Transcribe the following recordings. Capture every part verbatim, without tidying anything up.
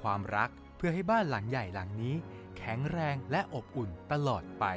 ความรักเพื่อให้บ้านหลังใหญ่หลังนี้แข็งแรงและอบอุ่นตลอดไป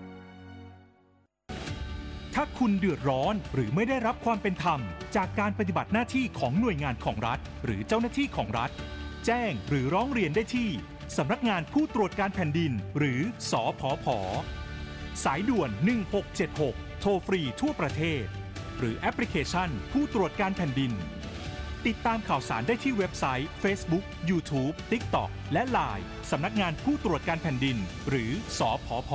ถ้าคุณเดือดร้อนหรือไม่ได้รับความเป็นธรรมจากการปฏิบัติหน้าที่ของหน่วยงานของรัฐหรือเจ้าหน้าที่ของรัฐแจ้งหรือร้องเรียนได้ที่สำนักงานผู้ตรวจการแผ่นดินหรือสผผ.สายด่วนหนึ่งหกเจ็ดหกโทรฟรีทั่วประเทศหรือแอปพลิเคชันผู้ตรวจการแผ่นดินติดตามข่าวสารได้ที่เว็บไซต์ Facebook YouTube TikTok และ ไลน์ สำนักงานผู้ตรวจการแผ่นดินหรือสผผ.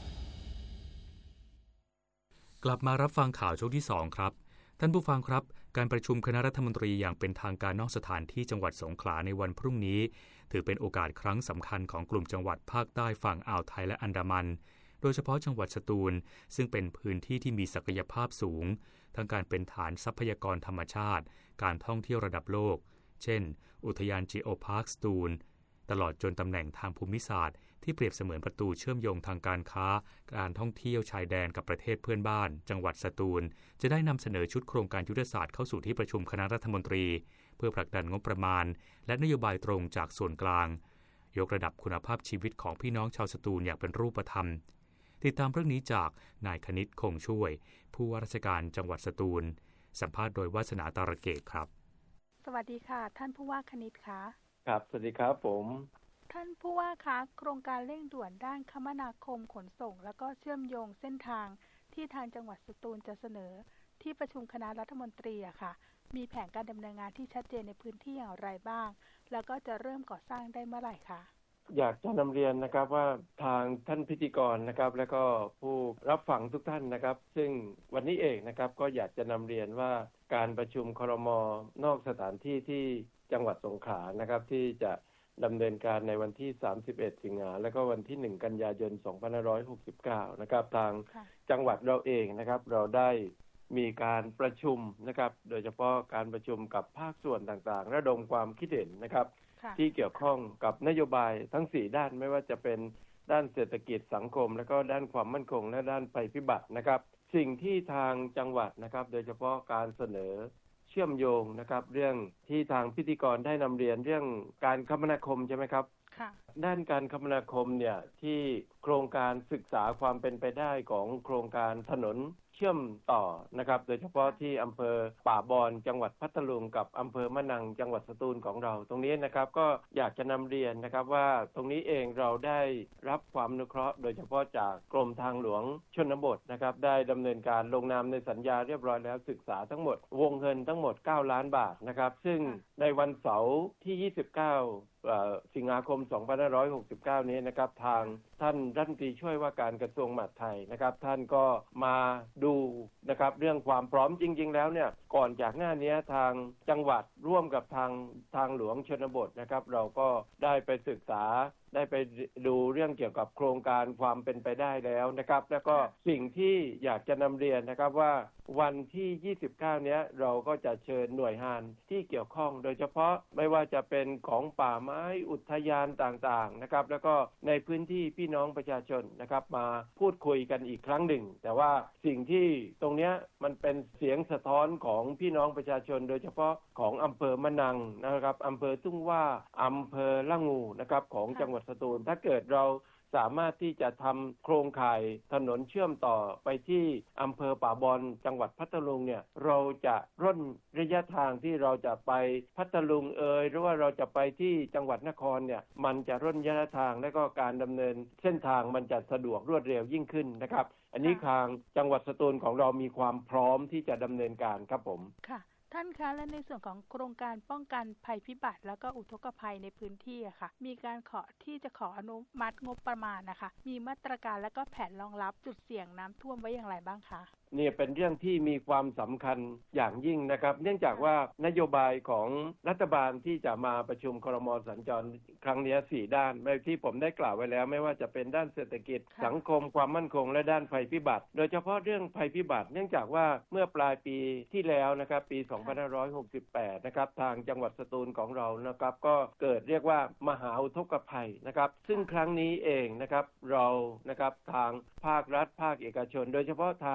กลับมารับฟังข่าวช่วงที่สองครับท่านผู้ฟังครับการประชุมคณะรัฐมนตรีอย่างเป็นทางการนอกสถานที่จังหวัดสงขลาในวันพรุ่งนี้ถือเป็นโอกาสครั้งสำคัญของกลุ่มจังหวัดภาคใต้ฝั่งอ่าวไทยและอันดามันโดยเฉพาะจังหวัดสตูลซึ่งเป็นพื้นที่ที่มีศักยภาพสูงทั้งการเป็นฐานทรัพยากรธรรมชาติการท่องเที่ยวระดับโลกเช่นอุทยานจีโอพาร์คสตูลตลอดจนตำแหน่งทางภูมิศาสตร์ที่เปรียบเสมือนประตูเชื่อมโยงทางการค้าการท่องเที่ยวชายแดนกับประเทศเพื่อนบ้านจังหวัดสตูลจะได้นำเสนอชุดโครงการยุทธศาสตร์เข้าสู่ที่ประชุมคณะรัฐมนตรีเพื่อผลักดันงบประมาณและนโยบายตรงจากส่วนกลางยกระดับคุณภาพชีวิตของพี่น้องชาวสตูลอย่างเป็นรูปธรรมติดตามเรื่องนี้จากนายคณิตคงช่วยผู้ว่าราชการจังหวัดสตูลสัมภาษณ์โดยวาสนาตาระเกตครับสวัสดีค่ะท่านผู้ว่าคณิตคะครับสวัสดีครับผมท่านผู้ว่าคะโครงการเร่งด่วนด้านคมนาคมขนส่งแล้วก็เชื่อมโยงเส้นทางที่ทางจังหวัดสตูลจะเสนอที่ประชุมคณะรัฐมนตรีอะค่ะมีแผนการดำเนินงานที่ชัดเจนในพื้นที่อย่างไรบ้างแล้วก็จะเริ่มก่อสร้างได้เมื่อไหร่คะอยากจะนำเรียนนะครับว่าทางท่านพิธีกรนะครับแล้วก็ผู้รับฟังทุกท่านนะครับซึ่งวันนี้เองนะครับก็อยากจะนำเรียนว่าการประชุมครม.นอกสถานที่ที่จังหวัดสงขลานะครับที่จะดำเนินการในวันที่สามสิบเอ็ดสิงหาและก็วันที่หนึ่งกันยายนสองพันห้าร้อยหกสิบเก้านะครับทางจังหวัดเราเองนะครับเราได้มีการประชุมนะครับโดยเฉพาะการประชุมกับภาคส่วนต่างๆระดมความคิดเห็นนะครับที่เกี่ยวข้องกับนโยบายทั้งสี่ด้านไม่ว่าจะเป็นด้านเศรษฐกิจสังคมและก็ด้านความมั่นคงและด้านภัยพิบัตินะครับสิ่งที่ทางจังหวัดนะครับโดยเฉพาะการเสนอเชื่อมโยงนะครับเรื่องที่ทางพิธีกรได้นำเรียนเรื่องการคมนาคมใช่ไหมครับค่ะด้านการคมนาคมเนี่ยที่โครงการศึกษาความเป็นไปได้ของโครงการถนนเชื่อมต่อนะครับโดยเฉพาะที่อำเภอป่าบอนจังหวัดพัทลุงกับอำเภอมะนังจังหวัดสตูลของเราตรงนี้นะครับก็อยากจะนำเรียนนะครับว่าตรงนี้เองเราได้รับความอนุเคราะห์โดยเฉพาะจากกรมทางหลวงชนบทนะครับได้ดำเนินการลงนามในสัญญาเรียบร้อยแล้วศึกษาทั้งหมดวงเงินทั้งหมดเก้าล้านบาทนะครับซึ่งในวันเสาร์ที่ยี่สิบเก้าสิงหาคมสองพันห้าร้อยหกสิบเก้านี้นะครับทางท่านรัฐมนตรีช่วยว่าการกระทรวงมหาดไทยนะครับท่านก็มาดูนะครับเรื่องความพร้อมจริงๆแล้วเนี่ยก่อนจากหน้านี้ทางจังหวัดร่วมกับทางทางหลวงชนบทนะครับเราก็ได้ไปศึกษาได้ไปดูเรื่องเกี่ยวกับโครงการความเป็นไปได้แล้วนะครับแล้วก็สิ่งที่อยากจะนำเรียนนะครับว่าวันที่ยี่สิบเก้าเนี้ยเราก็จะเชิญหน่วยงานที่เกี่ยวข้องโดยเฉพาะไม่ว่าจะเป็นของป่าไม้อุทยานต่างๆนะครับแล้วก็ในพื้นที่พี่น้องประชาชนนะครับมาพูดคุยกันอีกครั้งหนึ่งแต่ว่าสิ่งที่ตรงเนี้ยมันเป็นเสียงสะท้อนของพี่น้องประชาชนโดยเฉพาะของอำเภอมะนังนะครับอำเภอทุ่งว่าอำเภอละงูนะครับของจังหวัดสตูลถ้าเกิดเราสามารถที่จะทำโครงข่ายถนนเชื่อมต่อไปที่อำเภอป่าบอนจังหวัดพัทลุงเนี่ยเราจะร่นระยะทางที่เราจะไปพัทลุงเอ่ยหรือว่าเราจะไปที่จังหวัดนครเนี่ยมันจะร่นระยะทางและก็การดำเนินเส้นทางมันจะสะดวกรวดเร็วยิ่งขึ้นนะครับอันนี้ทางจังหวัดสตูลของเรามีความพร้อมที่จะดำเนินการครับผมค่ะท่านคะและในส่วนของโครงการป้องกันภัยพิบัติแล้วก็อุทกภัยในพื้นที่อะค่ะมีการขอที่จะขออนุมัติงบประมาณนะคะมีมาตรการและก็แผนรองรับจุดเสี่ยงน้ำท่วมไว้อย่างไรบ้างคะเนี่ยเป็นเรื่องที่มีความสำคัญอย่างยิ่งนะครับเนื่องจากว่านโยบายของรัฐบาลที่จะมาประชุมครม.สัญจรครั้งนี้สี่ด้านไม่ที่ผมได้กล่าวไว้แล้วไม่ว่าจะเป็นด้านเศรษฐกิจสังคมความมั่นคงและด้านภัยพิบัติโดยเฉพาะเรื่องภัยพิบัติเนื่องจากว่าเมื่อปลายปีที่แล้วนะครับปีสองพันห้าร้อยหกสิบแปดนะครับทางจังหวัดสตูลของเรานะครับก็เกิดเรียกว่ามหาอุทกภัยนะครับซึ่งครั้งนี้เองนะครับเรานะครับทางภาครัฐภาคเอกชนโดยเฉพาะทางผู้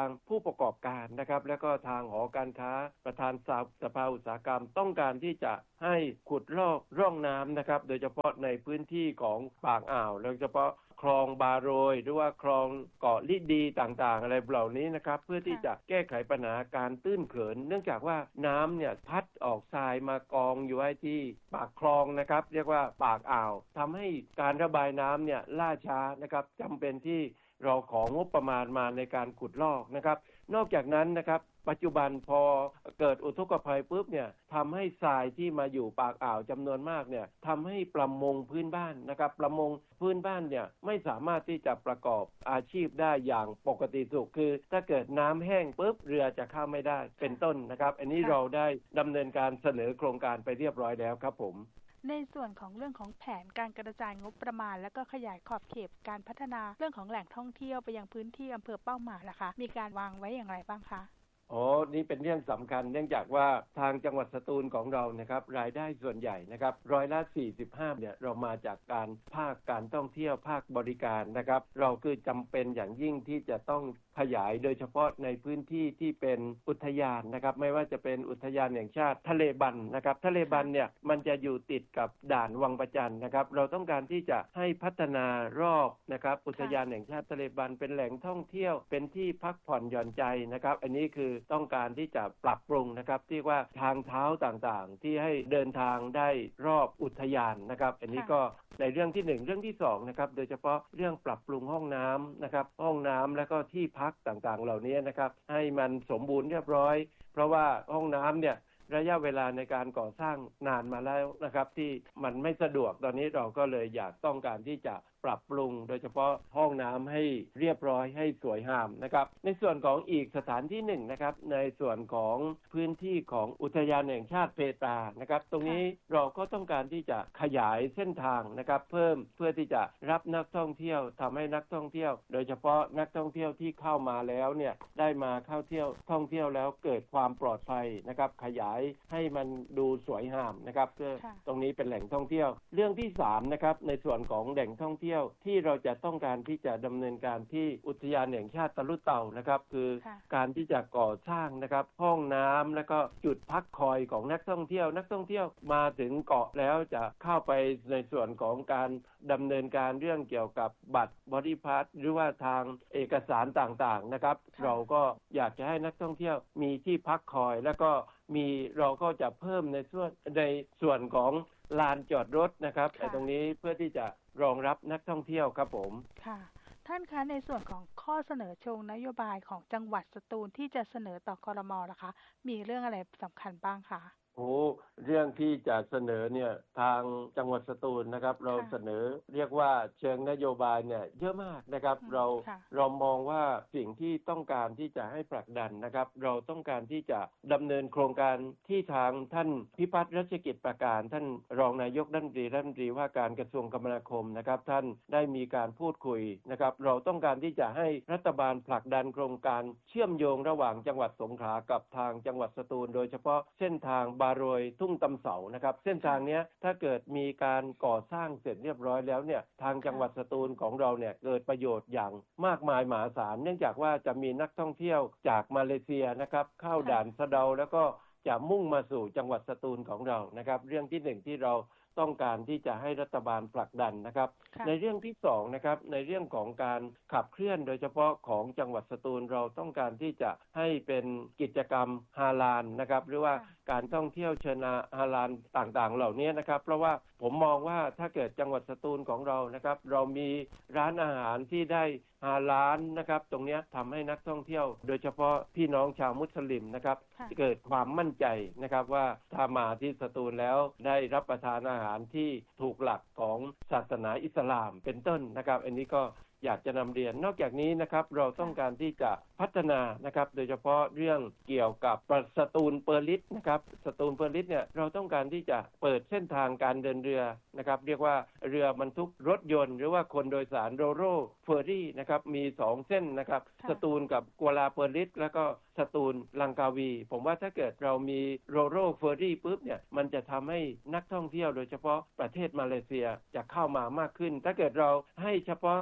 ประกอบการนะครับแล้วก็ทางหอการค้าประธานสภาอุตสาหกรรมต้องการที่จะให้ขุดลอกร่องน้ำนะครับโดยเฉพาะในพื้นที่ของปากอ่าวโดยเฉพาะคลองบาโรยหรือว่าคลองเกาะลิดีต่างๆอะไรเหล่านี้นะครับเพื่อที่จะแก้ไขปัญหาการตื้นเขินเนื่องจากว่าน้ำเนี่ยพัดออกทรายมากองอยู่ไว้ที่ปากคลองนะครับเรียกว่าปากอ่าวทำให้การระบายน้ำเนี่ยล่าช้านะครับจำเป็นที่เราของงบประมาณมาในการขุดลอกนะครับนอกจากนั้นนะครับปัจจุบันพอเกิดอุทกภัยปุ๊บเนี่ยทำให้ทรายที่มาอยู่ปากอ่าวจำนวนมากเนี่ยทำให้ประมงพื้นบ้านนะครับประมงพื้นบ้านเนี่ยไม่สามารถที่จะประกอบอาชีพได้อย่างปกติสุขคือถ้าเกิดน้ำแห้งปุ๊บเรือจะเข้าไม่ได้เป็นต้นนะครับอันนี้เราได้ดำเนินการเสนอโครงการไปเรียบร้อยแล้วครับผมในส่วนของเรื่องของแผนการกระจายงบประมาณและก็ขยายขอบเขตการพัฒนาเรื่องของแหล่งท่องเที่ยวไปยังพื้นที่อำเภอเป้าหมายล่ะคะมีการวางไว้อย่างไรบ้างคะอ๋อนี่เป็นเรื่องสำคัญเนื่องจากว่าทางจังหวัดสตูลของเรานะครับรายได้ส่วนใหญ่นะครับร้อยละสี่สิบห้าเนี่ยเรามาจากการภาคการท่องเที่ยวภาคบริการนะครับเราคือจำเป็นอย่างยิ่งที่จะต้องขยายโดยเฉพาะในพื้นที่ที่เป็นอุทยานนะครับไม่ว่าจะเป็นอุทยานแห่งชาติทะเลบันนะครับทะเลบันเนี่ยมันจะอยู่ติดกับด่านวังประจันนะครับเราต้องการที่จะให้พัฒนารอบนะครับอุทยานแห่งชาติทะเลบันเป็นแหล่งท่องเที่ยวเป็นที่พักผ่อนหย่อนใจนะครับอันนี้คือต้องการที่จะปรับปรุงนะครับที่ว่าทางเท้าต่างๆที่ให้เดินทางได้รอบอุทยานนะครับอันนี้ก็ในเรื่องที่หนึ่งเรื่องที่สองนะครับโดยเฉพาะเรื่องปรับปรุงห้องน้ำนะครับห้องน้ำแล้วก็ที่พักต่างๆเหล่านี้นะครับให้มันสมบูรณ์เรียบร้อยเพราะว่าห้องน้ำเนี่ยระยะเวลาในการก่อสร้างนานมาแล้วนะครับที่มันไม่สะดวกตอนนี้เราก็เลยอยากต้องการที่จะปรับปรุงโดยเฉพาะห้องน้ำให้เรียบร้อยให้สวยงามนะครับในส่วนของอีกสถานที่หนึ่งนะครับในส่วนของพื้นที่ของอุทยานแห่งชาติเพตรานะครับตรงนี้เราก็ต้องการที่จะขยายเส้นทางนะครับเพิ่มเพื่อที่จะรับนักท่องเที่ยวทำให้นักท่องเที่ยวโดยเฉพาะนักท่องเที่ยวที่เข้ามาแล้วเนี่ยได้มาเข้าเที่ยวท่องเที่ยวแล้วเกิดความปลอดภัยนะครับขยายให้มันดูสวยงามนะครับเพื่อตรงนี้เป็นแหล่งท่องเที่ยวเรื่องที่สามนะครับในส่วนของแหล่งท่องเที่ยวที่เราจะต้องการที่จะดำเนินการที่อุทยานแห่งชาติตะลุเต่านะครับคือการที่จะก่อสร้างนะครับห้องน้ำแล้วก็จุดพักคอยของนักท่องเที่ยวนักท่องเที่ยวมาถึงเกาะแล้วจะเข้าไปในส่วนของการดำเนินการเรื่องเกี่ยวกับบัตรบอดี้พาสหรือว่าทางเอกสารต่างๆนะครับเราก็อยากจะให้นักท่องเที่ยวมีที่พักคอยแล้วก็มีเราก็จะเพิ่มในส่วนในส่วนของลานจอดรถนะครับแต่ตรงนี้เพื่อที่จะรองรับนักท่องเที่ยวครับผมค่ะท่านคะในส่วนของข้อเสนอเชิงนโยบายของจังหวัดสตูลที่จะเสนอต่อครม.ล่ะคะมีเรื่องอะไรสำคัญบ้างคะโอ้เรื่องที่จะเสนอเนี่ยทางจังหวัดสตูลนะครับเราเสนอเรียกว่าเชิงนโยบายเนี่ยเยอะมากนะครับเราเรามองว่าสิ่งที่ต้องการที่จะให้ผลักดันนะครับเราต้องการที่จะดำเนินโครงการที่ทางท่านพิพัฒน์รัชกิจประการท่านรองนายกรัฐมนตรีรัฐมนตรีว่าการกระทรวงคมนาคมนะครับท่านได้มีการพูดคุยนะครับเราต้องการที่จะให้รัฐบาลผลักดันโครงการเชื่อมโยงระหว่างจังหวัดสงขลากับทางจังหวัดสตูลโดยเฉพาะเส้นทางบาโรยทุ่งตำเสานะครับเส้นทางนี้ถ้าเกิดมีการก่อสร้างเสร็จเรียบร้อยแล้วเนี่ยทางจังหวัดสตูลของเราเนี่ยเกิดประโยชน์อย่างมากมายมหาศาลเนื่องจากว่าจะมีนักท่องเที่ยวจากมาเลเซียนะครับเข้าด่านสะเดาแล้วก็จะมุ่งมาสู่จังหวัดสตูลของเรานะครับเรื่องที่หนึ่งที่เราต้องการที่จะให้รัฐบาลผลักดันนะครับในเรื่องที่สองนะครับในเรื่องของการขับเคลื่อนโดยเฉพาะของจังหวัดสตูลเราต้องการที่จะให้เป็นกิจกรรมฮาลาลนะครับหรือว่าการท่องเที่ยวเชิงฮาลาลต่างๆเหล่านี้นะครับเพราะว่าผมมองว่าถ้าเกิดจังหวัดสตูลของเรานะครับเรามีร้านอาหารที่ได้ฮาลาลนะครับตรงนี้ทำให้นักท่องเที่ยวโดยเฉพาะพี่น้องชาวมุสลิมนะครับเกิดความมั่นใจนะครับว่าถ้ามาที่สตูลแล้วได้รับประทานอาหารที่ถูกหลักของศาสนาอิสลามเป็นต้นนะครับอันนี้ก็อยากจะนำเรียนนอกจากนี้นะครับเราต้องการที่จะพัฒนานะครับโดยเฉพาะเรื่องเกี่ยวกับสตูลเปอร์ลิสนะครับสตูลเปอร์ลิสเนี่ยเราต้องการที่จะเปิดเส้นทางการเดินเรือนะครับเรียกว่าเรือบรรทุกรถยนต์หรือว่าคนโดยสารโรโรเฟอร์รี่นะครับมีสองเส้นนะครับสตูลกับกัวลาเปอร์ลิสแล้วก็สตูลลังกาวีผมว่าถ้าเกิดเรามีโรโรเฟอร์รี่ปุ๊บเนี่ยมันจะทำให้นักท่องเที่ยวโดยเฉพาะประเทศมาเลเซียจะเข้ามามากขึ้นถ้าเกิดเราให้เฉพาะด่าน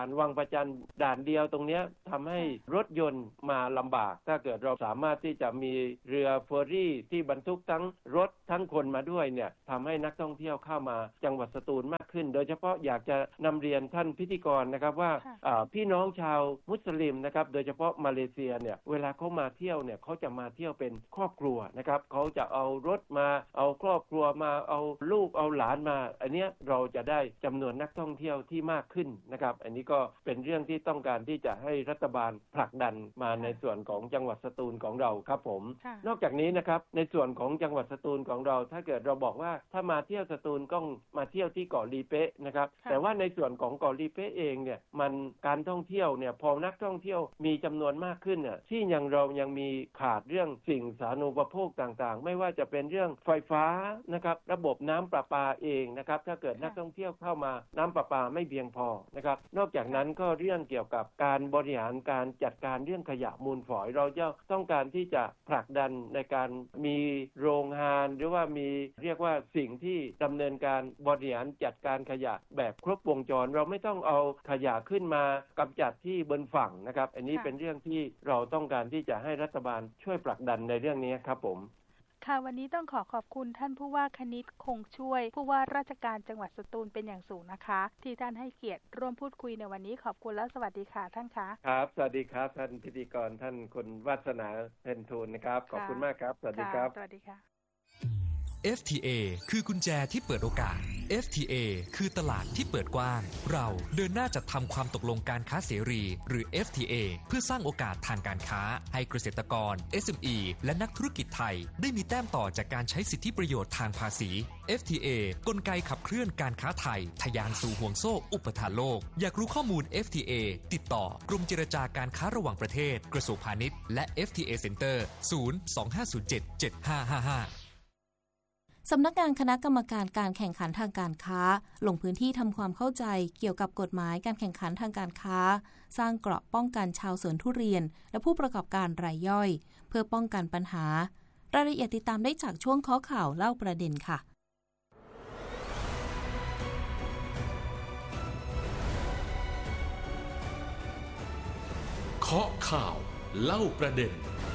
วังประจันด่านเดียวตรงนี้ทำให้รถยนต์มาลำบากถ้าเกิดเราสามารถที่จะมีเรือเฟอร์รี่ที่บรรทุกทั้งรถทั้งคนมาด้วยเนี่ยทำให้นักท่องเที่ยวเข้ามาจังหวัดสตูลมากขึ้นโดยเฉพาะอยากจะนำเรียนท่านพิธีกรนะครับว่าพี่น้องชาวมุสลิมนะครับโดยเฉพาะมาเลเซียเนี่ยเวลาเขามาเที่ยวเนี่ยเขาจะมาเที่ยวเป็นครอบครัวนะครับเขาจะเอารถมาเอาครอบครัวมาเอาลูกเอาหลานมาอันเนี้ยเราจะได้จำนวนนักท่องเที่ยวที่มากขึ้นนะครับอันนี้ก็เป็นเรื่องที่ต้องการที่จะให้รัฐบาลผลักดันมาในส่วนของจังหวัดสตูลของเราครับผมนอกจากนี้นะครับในส่วนของจังหวัดสตูลของเราถ้าเกิดเราบอกว่าถ้ามาเที่ยวสตูลก็มาเที่ยวที่เกาะลีเป๊ะนะครับแต่ว่าในส่วนของเกาะลีเป๊ะเองเนี่ยมันการท่องเที่ยวเนี่ยพอนักท่องเที่ยวมีจำนวนมากขึ้นเนี่ยที่ยังเรายังมีขาดเรื่องสิ่งสาธารณูปโภคต่างๆไม่ว่าจะเป็นเรื่องไฟฟ้านะครับระบบน้ำประปาเองนะครับถ้าเกิดนักท่องเที่ยวเข้ามาน้ำประปาไม่เพียงพอนะครับนอกจากนั้นก็เรื่องเกี่ยวกับการบริหารการจัดการเรื่องขยะมูลฝอยเราจะต้องการที่จะผลักดันในการมีโรงงานหรือว่ามีเรียกว่าสิ่งที่ดำเนินการบริหารจัดการขยะแบบครบวงจรเราไม่ต้องเอาขยะขึ้นมากำจัดที่บนฝั่งนะครับอันนี้เป็นเรื่องที่เราต้องการที่จะให้รัฐบาลช่วยผลักดันในเรื่องนี้ครับผมค่ะวันนี้ต้องขอขอบคุณท่านผู้ว่าคณิตคงช่วยผู้ว่าราชการจังหวัดสตูลเป็นอย่างสูงนะคะที่ท่านให้เกียรติร่วมพูดคุยในวันนี้ขอบคุณและสวัสดีค่ะท่านคะครับสวัสดีครับท่านพิธีกรท่านคุณวาสนาเพ็ญทูลนะครับขอบคุณมากครับสวัสดีครับสวัสดีค่ะเอฟ ที เอ คือกุญแจที่เปิดโอกาส เอฟ ที เอ คือตลาดที่เปิดกว้างเราเดินหน้าจัดทำความตกลงการค้าเสรีหรือ เอฟ ที เอ เพื่อสร้างโอกาสทางการค้าให้เกษตรกร เอส เอ็ม อี และนักธุรกิจไทยได้มีแต้มต่อจากการใช้สิทธิประโยชน์ทางภาษี เอฟ ที เอ กลไกขับเคลื่อนการค้าไทยทะยานสู่ห่วงโซ่อุปทานโลกอยากรู้ข้อมูล เอฟ ที เอ ติดต่อกรมเจรจาการค้าระหว่างประเทศกระทรวงพาณิชย์และ เอฟ ที เอ Center ศูนย์ สอง ห้า ศูนย์ เจ็ด เจ็ด ห้า ห้า ห้าสำนักงานคณะกรรมการการแข่งขันทางการค้าลงพื้นที่ทำความเข้าใจเกี่ยวกับกฎหมายการแข่งขันทางการค้าสร้างเกราะป้องกันชาวสวนทุเรียนและผู้ประกอบการรายย่อยเพื่อป้องกันปัญหารายละเอียดติดตามได้จากช่วงข้อข่าวเล่าประเด็นค่ะเคาะข่าวเล่าประเด็น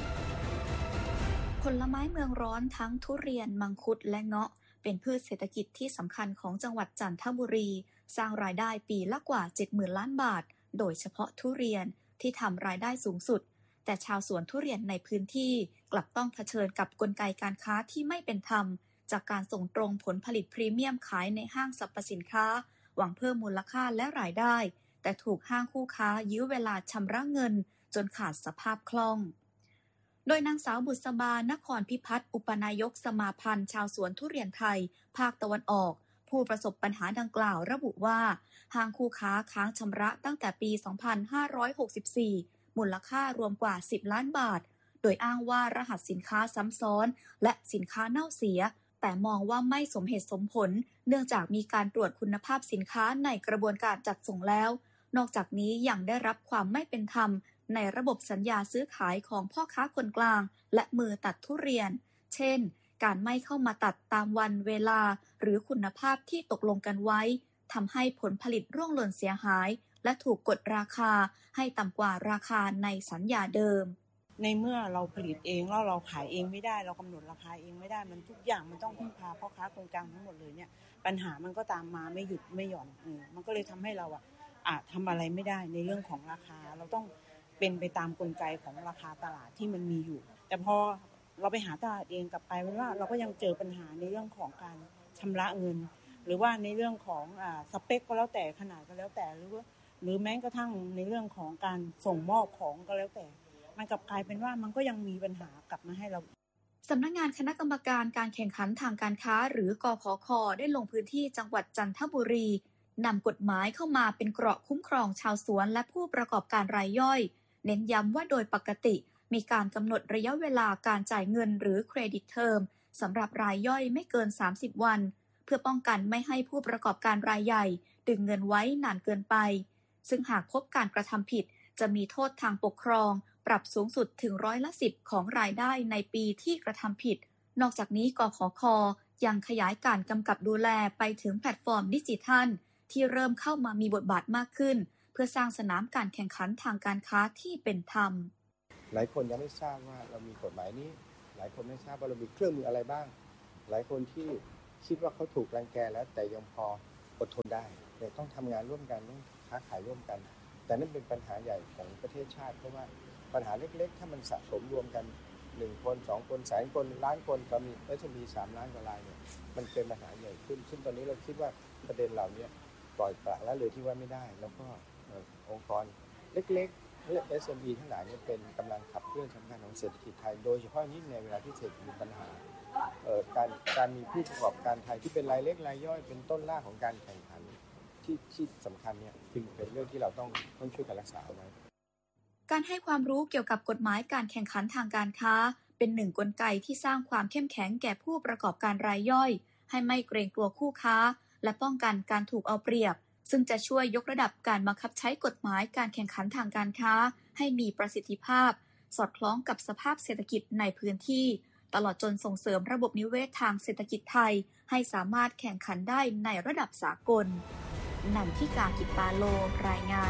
ผลไม้เมืองร้อนทั้งทุเรียนมังคุดและเงาะเป็นพืชเศรษฐกิจที่สำคัญของจังหวัดจันทบุรีสร้างรายได้ปีละกว่า เจ็ดหมื่น ล้านบาทโดยเฉพาะทุเรียนที่ทำรายได้สูงสุดแต่ชาวสวนทุเรียนในพื้นที่กลับต้องเผชิญกับกลไกการค้าที่ไม่เป็นธรรมจากการส่งตรงผลผลิตพรีเมียมขายในห้างสรรพสินค้าหวังเพิ่มมูลค่าและรายได้แต่ถูกห้างคู่ค้ายื้อเวลาชำระเงินจนขาดสภาพคล่องโดยนางสาวบุษบานครพิพัฒน์อุปนายกสมาพันธ์ชาวสวนทุเรียนไทยภาคตะวันออกผู้ประสบปัญหาดังกล่าวระบุว่าห้างคู่ค้าค้างชำระตั้งแต่ปี สองพันห้าร้อยหกสิบสี่ มูลค่ารวมกว่า สิบ ล้านบาทโดยอ้างว่ารหัสสินค้าซ้ำซ้อนและสินค้าเน่าเสียแต่มองว่าไม่สมเหตุสมผลเนื่องจากมีการตรวจคุณภาพสินค้าในกระบวนการจัดส่งแล้วนอกจากนี้ยังได้รับความไม่เป็นธรรมในระบบสัญญาซื้อขายของพ่อค้าคนกลางและมือตัดทุเรียนเช่นการไม่เข้ามาตัดตามวันเวลาหรือคุณภาพที่ตกลงกันไว้ทำให้ผลผลิตร่วงหล่นเสียหายและถูกกดราคาให้ต่ำกว่าราคาในสัญญาเดิมในเมื่อเราผลิตเองแล้วเราขายเองไม่ได้เรากำหนดราคาเองไม่ได้มันทุกอย่างมันต้องพึ่งพาพ่อค้าคนกลางทั้งหมดเลยเนี่ยปัญหามันก็ตามมาไม่หยุดไม่หย่อนเออมันก็เลยทำให้เราอะอาจทำอะไรไม่ได้ในเรื่องของราคาเราต้องเป็นไปตามกลไกของราคาตลาดที่มันมีอยู่แต่พอเราไปหาตลาดเองกลับไปว่าเราก็ยังเจอปัญหาในเรื่องของการชำระเงินหรือว่าในเรื่องของอ่าสเปคก็แล้วแต่ขนาดก็แล้วแต่หรือว่าหรือแม้กระทั่งในเรื่องของการส่งมอบของก็แล้วแต่มันกลับกลายเป็นว่ามันก็ยังมีปัญหากลับมาให้เราสำนักงานคณะกรรมการการแข่งขันทางการค้าหรือกขค.ได้ลงพื้นที่จังหวัดจันทบุรีนำกฎหมายเข้ามาเป็นเกราะคุ้มครองชาวสวนและผู้ประกอบการรายย่อยเน้นย้ำว่าโดยปกติมีการกำหนดระยะเวลาการจ่ายเงินหรือเครดิตเทอมสำหรับรายย่อยไม่เกินสามสิบวันเพื่อป้องกันไม่ให้ผู้ประกอบการรายใหญ่ดึงเงินไว้นานเกินไปซึ่งหากพบการกระทำผิดจะมีโทษทางปกครองปรับสูงสุดถึงร้อยละสิบของรายได้ในปีที่กระทำผิดนอกจากนี้กขค.ยังขยายการกำกับดูแลไปถึงแพลตฟอร์มดิจิทัลที่เริ่มเข้ามามีบทบาทมากขึ้นพื่อสร้างสนามการแข่งขันทางการค้าที่เป็นธรรมหลายคนยังไม่ทราบว่าเรามีกฎหมายนี้หลายคนไม่ทราบว่าเรามีเครื่องมืออะไรบ้างหลายคนที่คิดว่าเขาถูกรังแกแล้วแต่ยังพออดทนได้แต่ต้องทำงานร่วมกันต้องค้าขายร่วมกันแต่นั่นเป็นปัญหาใหญ่ของประเทศชาติเพราะว่าปัญหาเล็กๆถ้ามันสะสมรวมกันหนึ่งคนสองคนแสนคนล้านคนก็มีแล้วจะมีสามล้านกว่ารายเนี่ยมันเป็นปัญหาใหญ่ขึ้นซึ่งตอนนี้เราคิดว่าประเด็นเหล่านี้ปล่อยปละละเลยที่ว่าไม่ได้แล้วก็องค์กรเล็กๆเรียก เอส เอ็ม อี ทั้งหลายนี่เป็นกำลังขับเคลื่อนสำคัญของเศรษฐกิจไทยโดยเฉพาะยิ่งในเวลาที่เศรษฐกิจมีปัญหาการการมีผู้ประกอบการไทยที่เป็นรายเล็กรายย่อยเป็นต้นรากของการแข่งขันที่ที่สำคัญเนี่ยจึงเป็นเรื่องที่เราต้องต้องช่วยกันรักษาเอาไว้การให้ความรู้เกี่ยวกับกฎหมายการแข่งขันทางการค้าเป็นหนึ่งกลไกที่สร้างความเข้มแข็งแก่ผู้ประกอบการรายย่อยให้ไม่เกรงกลัวคู่ค้าและป้องกันการถูกเอาเปรียบซึ่งจะช่วยยกระดับการบังคับใช้กฎหมายการแข่งขันทางการค้าให้มีประสิทธิภาพสอดคล้องกับสภาพเศรษฐกิจในพื้นที่ตลอดจนส่งเสริมระบบนิเวศทางเศรษฐกิจไทยให้สามารถแข่งขันได้ในระดับสากลนันทิกา กิจปาโลรายงาน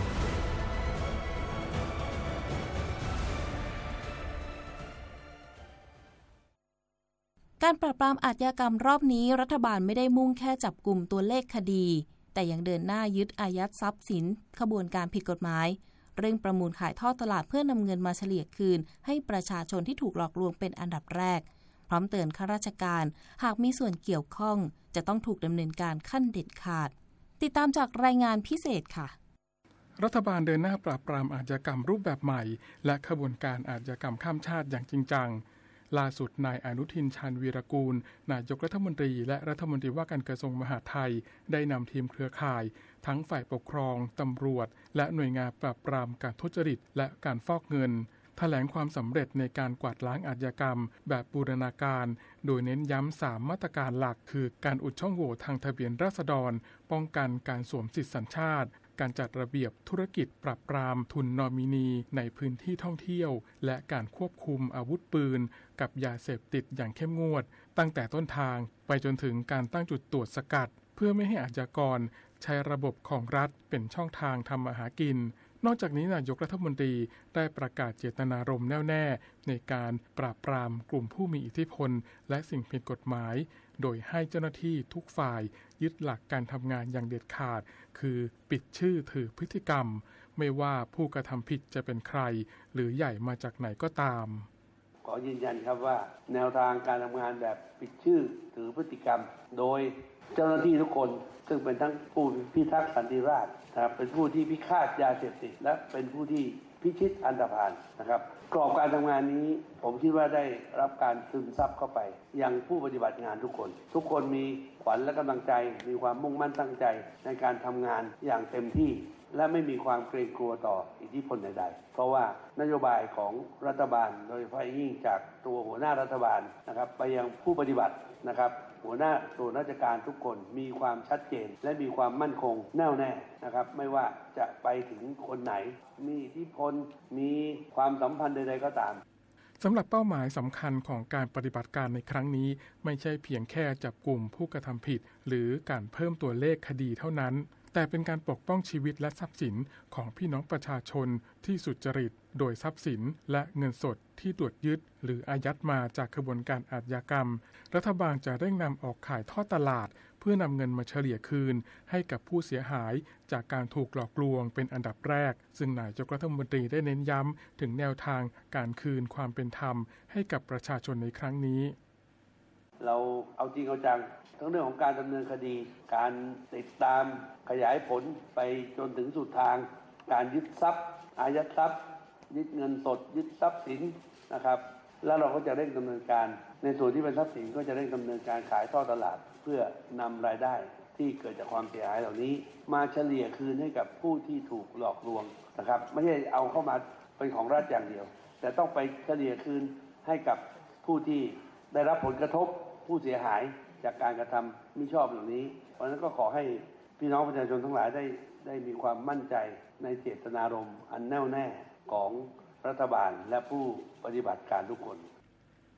การปราบปรามอาชญากรรมรอบนี้รัฐบาลไม่ได้มุ่งแค่จับกลุ่มตัวเลขคดีแต่ยังเดินหน้ายึดอายัดทรัพย์สินขบวนการผิดกฎหมายเร่งประมูลขายทอดตลาดเพื่อนำเงินมาเฉลี่ยคืนให้ประชาชนที่ถูกหลอกลวงเป็นอันดับแรกพร้อมเตือนข้าราชการหากมีส่วนเกี่ยวข้องจะต้องถูกดำเนินการขั้นเด็ดขาดติดตามจากรายงานพิเศษค่ะรัฐบาลเดินหน้าปราบปรามอาชญากรรมรูปแบบใหม่และขบวนการอาชญากรรมข้ามชาติอย่างจริงจังล่าสุดนายอนุทินชาญวีรกูลนายกรัฐมนตรีและรัฐมนตรีว่าการกระทรวงมหาดไทยได้นำทีมเครือข่ายทั้งฝ่ายปกครองตำรวจและหน่วยงานปราบปรามการทุจริตและการฟอกเงินแถลงความสำเร็จในการกวาดล้างอาชญากรรมแบบบูรณาการโดยเน้นย้ำสามมาตรการหลักคือการอุดช่องโหว่ทางทะเบียนราษฎรป้องกันการสวมสิทธิสัญชาติการจัดระเบียบธุรกิจปราบปรามทุนนอมินีในพื้นที่ท่องเที่ยวและการควบคุมอาวุธปืนกับยาเสพติดอย่างเข้มงวดตั้งแต่ต้นทางไปจนถึงการตั้งจุดตรวจสกัดเพื่อไม่ให้อาชญากรใช้ระบบของรัฐเป็นช่องทางทำมาหากินนอกจากนี้นายกรัฐมนตรีได้ประกาศเจตนารมณ์แน่วแน่ในการปราบปรามกลุ่มผู้มีอิทธิพลและสิ่งผิดกฎหมายโดยให้เจ้าหน้าที่ทุกฝ่ายยึดหลักการทำงานอย่างเด็ดขาดคือปิดชื่อถือพฤติกรรมไม่ว่าผู้กระทำผิดจะเป็นใครหรือใหญ่มาจากไหนก็ตามขอยืนยันครับว่าแนวทางการทำงานแบบปิดชื่อถือพฤติกรรมโดยเจ้าหน้าที่ทุกคนซึ่งเป็นทั้งผู้พิทักษ์สันติราษฎร์นะครับเป็นผู้ที่พิฆาตยาเสพติดและเป็นผู้ที่พิชิตอันธพาลนะครับกรอบการทำงานนี้ผมคิดว่าได้รับการซึมซับเข้าไปยังผู้ปฏิบัติงานทุกคนทุกคนมีขวัญและกำลังใจมีความมุ่งมั่นตั้งใจในการทำงานอย่างเต็มที่และไม่มีความเกรงกลัวต่ออิทธิพลใดๆเพราะว่านโยบายของรัฐบาลโดยเฉพาะยิ่งจากตัวหัวหน้ารัฐบาลนะครับไปยังผู้ปฏิบัตินะครับหัวหน้าส่วนราชการทุกคนมีความชัดเจนและมีความมั่นคงแน่วแน่นะครับไม่ว่าจะไปถึงคนไหนมีอิทธิพลมีความสัมพันธ์ใดๆก็ตามสำหรับเป้าหมายสำคัญของการปฏิบัติการในครั้งนี้ไม่ใช่เพียงแค่จับกลุ่มผู้กระทำผิดหรือการเพิ่มตัวเลขคดีเท่านั้นแต่เป็นการปกป้องชีวิตและทรัพย์สินของพี่น้องประชาชนที่สุจริตโดยทรัพย์สินและเงินสดที่ตรวจยึดหรืออายัดมาจากกระบวนการอาชญากรรมรัฐบาลจะเร่งนำออกขายทอดตลาดเพื่อนำเงินมาเฉลี่ยคืนให้กับผู้เสียหายจากการถูกหลอกลวงเป็นอันดับแรกซึ่งนายกรัฐมนตรีได้เน้นย้ำถึงแนวทางการคืนความเป็นธรรมให้กับประชาชนในครั้งนี้เราเอาจริงเอาจังทั้งเรื่องของการดำเนินคดีการติดตามขยายผลไปจนถึงสุดทางการยึดทรัพย์อายัดทรัพย์ยึดเงินสดยึดทรัพย์สินนะครับแล้วเราก็จะเร่งดำเนินการในส่วนที่เป็นทรัพย์สินก็จะเร่งดำเนินการขายทอดตลาดเพื่อนำรายได้ที่เกิดจากความเสียหายเหล่านี้มาเฉลี่ยคืนให้กับผู้ที่ถูกหลอกลวงนะครับไม่ใช่เอาเข้ามาเป็นของรัฐอย่างเดียวแต่ต้องไปเฉลี่ยคืนให้กับผู้ที่ได้รับผลกระทบผู้เสียหายจากการกระทำมิชอบเหล่านี้เพราะฉะนั้นก็ขอให้พี่น้องประชาชนทั้งหลายได้ได้มีความมั่นใจในเจตนารมณ์อันแน่วแน่ของรัฐบาลและผู้ปฏิบัติการทุกคน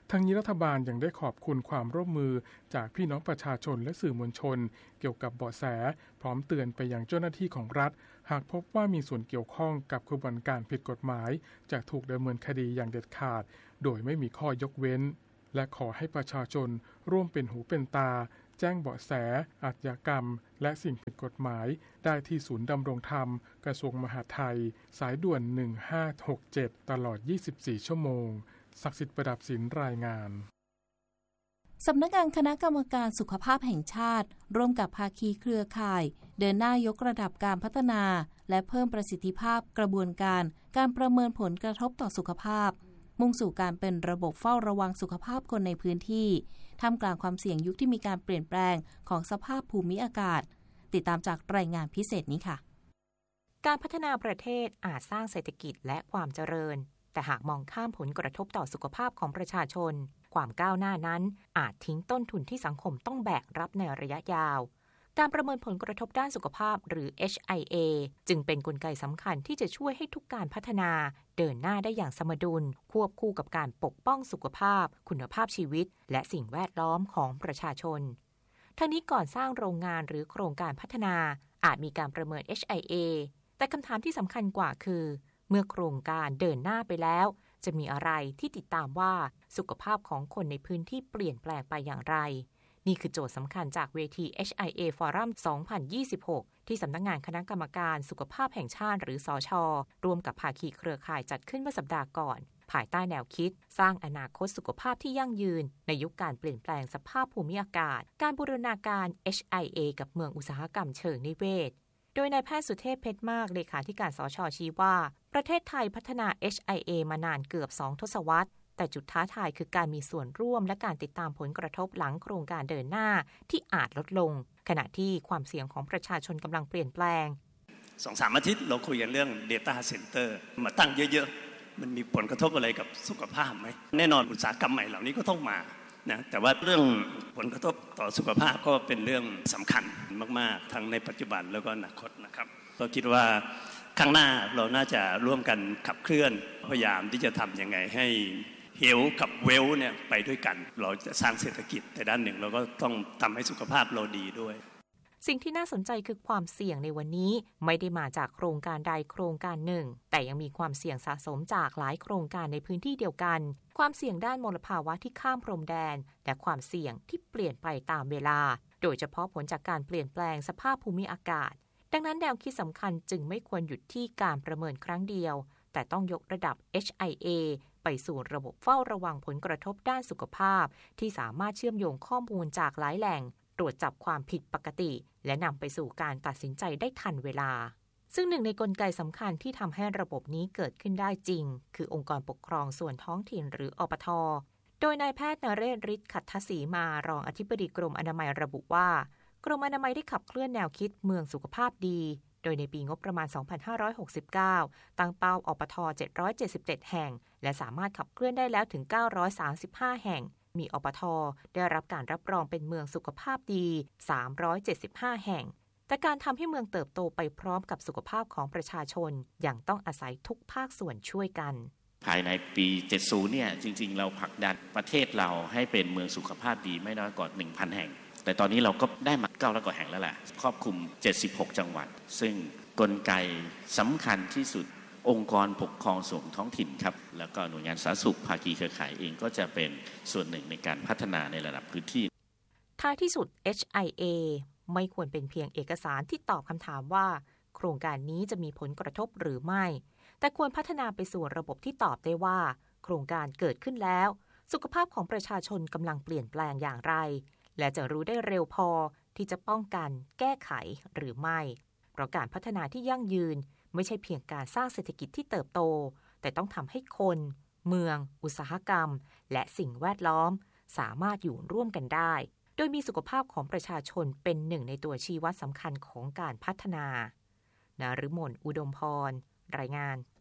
ทั้งนี้รัฐบาลยังได้ขอบคุณความร่วมมือจากพี่น้องประชาชนและสื่อมวลชนเกี่ยวกับเบาะแสพร้อมเตือนไปยังเจ้าหน้าที่ของรัฐหากพบว่ามีส่วนเกี่ยวข้องกับขบวนการผิดกฎหมายจะถูกดำเนินคดีอย่างเด็ดขาดโดยไม่มีข้อยกเว้นและขอให้ประชาชนร่วมเป็นหูเป็นตาแจ้งเบาะแสอาชญากรรมและสิ่งผิดกฎหมายได้ที่ศูนย์ดำรงธรรมกระทรวงมหาดไทยสายด่วนหนึ่งห้าหกเจ็ดตลอดยี่สิบสี่ชั่วโมงศักดิ์สิทธิ์ประดับศิลป์รายงานสำนักงานคณะกรรมการสุขภาพแห่งชาติร่วมกับภาคีเครือข่ายเดินหน้ายกระดับการพัฒนาและเพิ่มประสิทธิภาพกระบวนการการประเมินผลกระทบต่อสุขภาพมุ่งสู่การเป็นระบบเฝ้าระวังสุขภาพคนในพื้นที่ท่ามกลางความเสี่ยงยุคที่มีการเปลี่ยนแปลงของสภาพภูมิอากาศติดตามจากรายงานพิเศษนี้ค่ะการพัฒนาประเทศอาจสร้างเศรษฐกิจและความเจริญแต่หากมองข้ามผลกระทบต่อสุขภาพของประชาชนความก้าวหน้านั้นอาจทิ้งต้นทุนที่สังคมต้องแบกรับในระยะยาวการประเมินผลกระทบด้านสุขภาพหรือ เอช ไอ เอ จึงเป็นกลไกสำคัญที่จะช่วยให้ทุกการพัฒนาเดินหน้าได้อย่างสมดุลควบคู่กับการปกป้องสุขภาพคุณภาพชีวิตและสิ่งแวดล้อมของประชาชนทั้งนี้ก่อนสร้างโรงงานหรือโครงการพัฒนาอาจมีการประเมิน เอช ไอ เอ แต่คำถามที่สำคัญกว่าคือเมื่อโครงการเดินหน้าไปแล้วจะมีอะไรที่ติดตามว่าสุขภาพของคนในพื้นที่เปลี่ยนแปลงไปอย่างไรนี่คือโจทย์สำคัญจากเวที เอช ไอ เอ Forum สองพันยี่สิบหกที่สำนักงานคณะกรรมการสุขภาพแห่งชาติหรือสช.ร่วมกับภาคีเครือข่ายจัดขึ้นเมื่อสัปดาห์ก่อนภายใต้แนวคิดสร้างอนาคตสุขภาพที่ยั่งยืนในยุคการเปลี่ยนแปลงสภาพภูมิอากาศการบูรณาการ เอช ไอ เอ กับเมืองอุตสาหกรรมเชิงนิเวศโดยนายแพทย์สุเทพเพชรมากเลขาธิการสช.ชี้ว่าประเทศไทยพัฒนา เอช ไอ เอ มานานเกือบสองทศวรรษแต่จุดท้าทายคือการมีส่วนร่วมและการติดตามผลกระทบหลังโครงการเดินหน้าที่อาจลดลงขณะที่ความเสี่ยงของประชาชนกำลังเปลี่ยนแปลงสองสาม อาทิตย์เราคุยกันเรื่อง Data Center มาตั้งเยอะๆมันมีผลกระทบอะไรกับสุขภาพไหมแน่นอนอุตสาหกรรมใหม่เหล่านี้ก็ต้องมานะแต่ว่าเรื่องผลกระทบต่อสุขภาพก็เป็นเรื่องสำคัญมากๆทั้งในปัจจุบันแล้วก็อนาคตนะครับก็คิดว่าข้างหน้าเราน่าจะร่วมกันขับเคลื่อนพยายามที่จะทำยังไงให้เฮลท์กับเวลท์เนี่ยไปด้วยกันเราจะสร้างเศรษฐกิจแต่ด้านหนึ่งเราก็ต้องทำให้สุขภาพเราดีด้วยสิ่งที่น่าสนใจคือความเสี่ยงในวันนี้ไม่ได้มาจากโครงการใดโครงการหนึ่งแต่ยังมีความเสี่ยงสะสมจากหลายโครงการในพื้นที่เดียวกันความเสี่ยงด้านมลภาวะที่ข้ามพรมแดนและความเสี่ยงที่เปลี่ยนไปตามเวลาโดยเฉพาะผลจากการเปลี่ยนแปลงสภาพภูมิอากาศดังนั้นแนวคิดสำคัญจึงไม่ควรหยุดที่การประเมินครั้งเดียวแต่ต้องยกระดับ เอช ไอ เอ ไปสู่ระบบเฝ้าระวังผลกระทบด้านสุขภาพที่สามารถเชื่อมโยงข้อมูลจากหลายแหล่งตรวจจับความผิดปกติและนำไปสู่การตัดสินใจได้ทันเวลาซึ่งหนึ่งในกลไกสำคัญที่ทำให้ระบบนี้เกิดขึ้นได้จริงคือองค์กรปกครองส่วนท้องถิ่นหรืออปท.โดยนายแพทย์นเรศฤทธิ์ขัตถศรีมารองอธิบดีกรมอนามัยระบุว่ากรมอนามัยได้ขับเคลื่อนแนวคิดเมืองสุขภาพดีโดยในปีงบประมาณสองพันห้าร้อยหกสิบเก้าตั้งเป้าอปทเจ็ดร้อยเจ็ดสิบเจ็ดแห่งและสามารถขับเคลื่อนได้แล้วถึงเก้าร้อยสามสิบห้าแห่งมีอปทได้รับการรับรองเป็นเมืองสุขภาพดีสามร้อยเจ็ดสิบห้าแห่งแต่การทำให้เมืองเติบโตไปพร้อมกับสุขภาพของประชาชนยังต้องอาศัยทุกภาคส่วนช่วยกันภายในปีเจ็ดสิบเนี่ยจริงๆเราผลักดันประเทศเราให้เป็นเมืองสุขภาพดีไม่น้อยกว่า หนึ่งพัน แห่งแต่ตอนนี้เราก็ได้มาเก้าร้อยกว่าแห่งแล้วแหละครอบคลุมเจ็ดสิบหกจังหวัดซึ่งกลไกสำคัญที่สุดองค์กรปกครองส่วนท้องถิ่นครับแล้วก็หน่วยงานสาธารณสุขภาคีเครือข่ายเองก็จะเป็นส่วนหนึ่งในการพัฒนาในระดับพื้นที่ท้ายที่สุด เอช ไอ เอ ไม่ควรเป็นเพียงเอกสารที่ตอบคำถามว่าโครงการนี้จะมีผลกระทบหรือไม่แต่ควรพัฒนาไปสู่ระบบที่ตอบได้ว่าโครงการเกิดขึ้นแล้วสุขภาพของประชาชนกำลังเปลี่ยนแปลงอย่างไรและจะรู้ได้เร็วพอที่จะป้องกันแก้ไขหรือไม่เพราะการพัฒนาที่ยั่งยืนไม่ใช่เพียงการสร้างเศรษฐกิจที่เติบโตแต่ต้องทำให้คนเมืองอุตสาหกรรมและสิ่งแวดล้อมสามารถอยู่ร่วมกันได้โดยมีสุขภาพของประชาชนเป็นหนึ่งในตัวชี้วัดสำคัญของการพัฒนา นฤมล อุดมพรรายงาน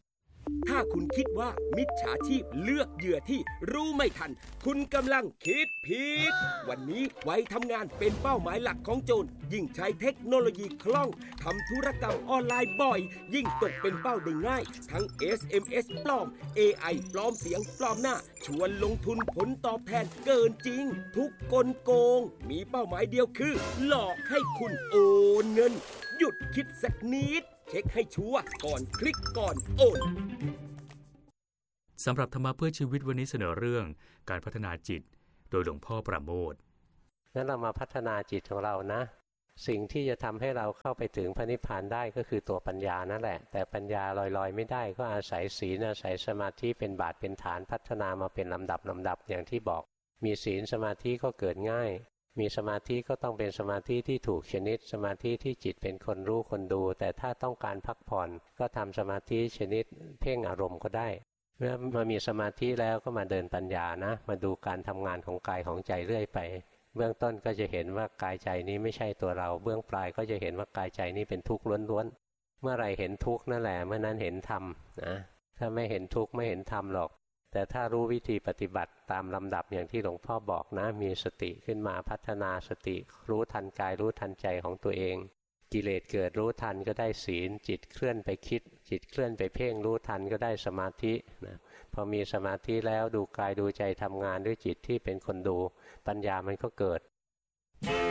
ถ้าคุณคิดว่ามิจฉาชีพเลือกเหยื่อที่รู้ไม่ทันคุณกำลังคิดผิดวันนี้ไว้ทำงานเป็นเป้าหมายหลักของโจรยิ่งใช้เทคโนโลยีคล่องทำธุรกรรมออนไลน์บ่อยยิ่งตกเป็นเป้าได้ง่ายทั้ง เอส เอ็ม เอส ปลอม เอ ไอ ปลอมเสียงปลอมหน้าชวนลงทุนผลตอบแทนเกินจริงทุกกลโกงมีเป้าหมายเดียวคือหลอกให้คุณโอนเงินหยุดคิดสักนิดเช็คให้ชัวร์ก่อนคลิกก่อนโอนสำหรับธรรมะเพื่อชีวิตวันนี้เสนอเรื่องการพัฒนาจิตโดยหลวงพ่อประโมทย์งั้นเรามาพัฒนาจิตของเรานะสิ่งที่จะทำให้เราเข้าไปถึงพระนิพพานได้ก็คือตัวปัญญานั่นแหละแต่ปัญญาลอยๆไม่ได้ก็อาศัยศีลอาศัยสมาธิเป็นบาทเป็นฐานพัฒนามาเป็นลำดับลำดับอย่างที่บอกมีศีลสมาธิก็เกิดง่ายมีสมาธิก็ต้องเป็นสมาธิที่ถูกชนิดสมาธิที่จิตเป็นคนรู้คนดูแต่ถ้าต้องการพักผ่อนก็ทำสมาธิชนิดเพ่งอารมณ์ก็ได้เมื่อมามีสมาธิแล้วก็มาเดินปัญญานะมาดูการทำงานของกายของใจเรื่อยไปเบื้องต้นก็จะเห็นว่ากายใจนี้ไม่ใช่ตัวเราเบื้องปลายก็จะเห็นว่ากายใจนี้เป็นทุกข์ล้วนๆเมื่อไรเห็นทุกข์นั่นแหละเมื่อนั้นเห็นธรรมนะถ้าไม่เห็นทุกข์ไม่เห็นธรรมหรอกแต่ถ้ารู้วิธีปฏิบัติตามลำดับอย่างที่หลวงพ่อบอกนะมีสติขึ้นมาพัฒนาสติรู้ทันกายรู้ทันใจของตัวเองกิเลสเกิดรู้ทันก็ได้ศีลจิตเคลื่อนไปคิดจิตเคลื่อนไปเพ่งรู้ทันก็ได้สมาธินะพอมีสมาธิแล้วดูกายดูใจทำงานด้วยจิตที่เป็นคนดูปัญญามันก็เกิด